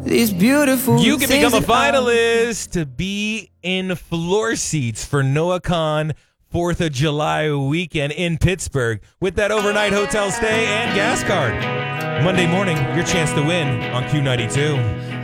these beautiful You can become a things that I- finalist to be in floor seats for Noah Khan 4th of July weekend in Pittsburgh with that overnight hotel stay and gas card. Monday morning, your chance to win on Q92.